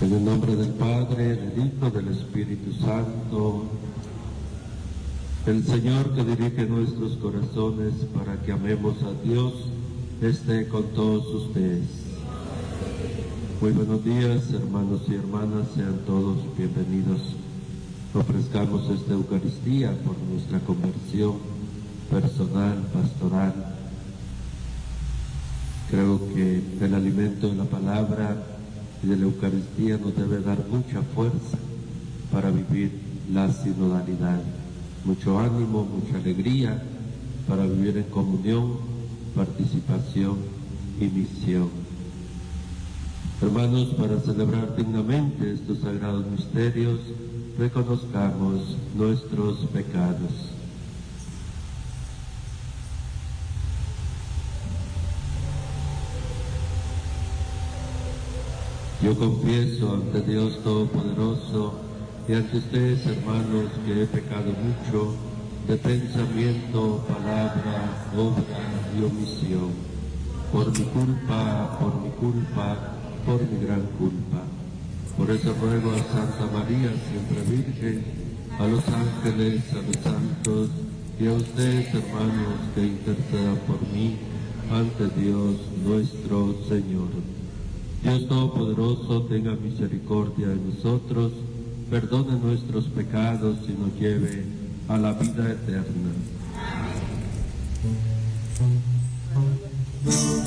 En el nombre del Padre, del Hijo, del Espíritu Santo. El Señor que dirige nuestros corazones para que amemos a Dios, esté con todos ustedes. Muy buenos días, hermanos y hermanas, sean todos bienvenidos. Ofrezcamos esta Eucaristía por nuestra conversión personal, pastoral. Creo que el alimento de la palabra y de la Eucaristía nos debe dar mucha fuerza para vivir la sinodalidad, mucho ánimo, mucha alegría para vivir en comunión, participación y misión. Hermanos, para celebrar dignamente estos sagrados misterios, reconozcamos nuestros pecados. Yo confieso ante Dios Todopoderoso y ante ustedes, hermanos, que he pecado mucho de pensamiento, palabra, obra y omisión, por mi culpa, por mi gran culpa. Por eso ruego a Santa María, siempre Virgen, a los ángeles, a los santos y a ustedes, hermanos, que intercedan por mí ante Dios nuestro Señor. Dios Todopoderoso, tenga misericordia de nosotros, perdone nuestros pecados y nos lleve a la vida eterna.